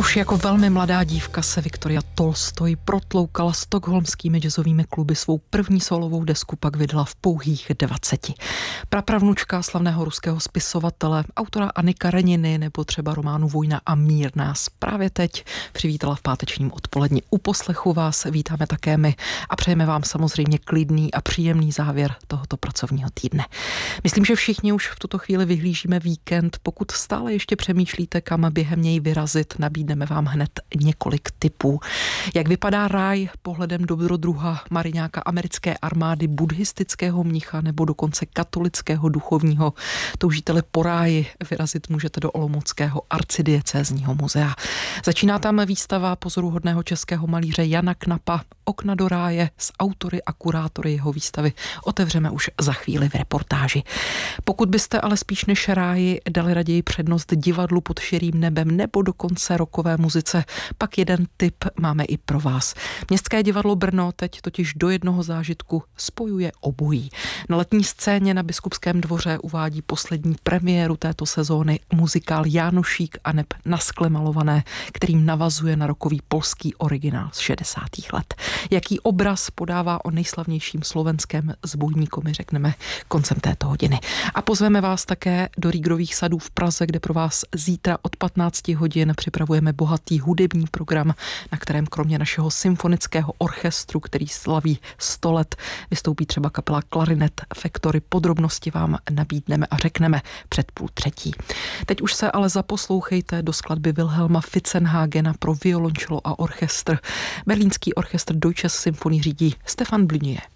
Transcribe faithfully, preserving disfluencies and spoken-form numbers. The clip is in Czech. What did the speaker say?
Už jako velmi mladá dívka se Viktoria Tolstoj protloukala stockholmskými jazzovými kluby. Svou první solovou desku pak vydala v pouhých dvaceti. Prapravnučka slavného ruského spisovatele, autora Anny Kareniny nebo třeba románu Vojna a mír nás právě teď přivítala v pátečním odpoledni. U poslechu vás vítáme také my a přejeme vám samozřejmě klidný a příjemný závěr tohoto pracovního týdne. Myslím, že všichni už v tuto chvíli vyhlížíme víkend. Pokud stále ještě přemýšlíte, kam během něj vyrazit, nabídneme vám hned několik tipů. Jak vypadá ráj pohledem dobrodruha, mariňáka americké armády, buddhistického mnicha nebo dokonce katolického duchovního? Toužíte-li po ráji, vyrazit můžete do olomouckého arcidiecézního muzea. Začíná tam výstava pozoruhodného českého malíře Jana Knapa Okna do ráje s autory a kurátory jeho výstavy. Otevřeme už za chvíli v reportáži. Pokud byste ale spíš než ráji dali raději přednost divadlu pod širým nebem nebo dokonce rokové muzice, pak jeden tip máme i pro vás. Městské divadlo Brno teď totiž do jednoho zážitku spojuje obojí. Na letní scéně na Biskupském dvoře uvádí poslední premiéru této sezóny muzikál Jánošík a neb na skle malované, kterým navazuje na rokový polský originál z šedesátých let. Jaký obraz podává o nejslavnějším slovenském zbojníkovi, řekneme koncem této hodiny. A pozveme vás také do Rígrových sadů v Praze, kde pro vás zítra od patnácti hodin připravujeme bohatý hudební program, na kterém kromě našeho symfonického orchestru, který slaví sto let, vystoupí třeba kapela Klarinet Factory. Podrobnosti vám nabídneme a řekneme před půl třetí. Teď už se ale zaposlouchejte do skladby Wilhelma Fitzenhagena pro violončelo a orchestr. Berlínský orchestr Deutsches Symphony řídí Stefan Blunier.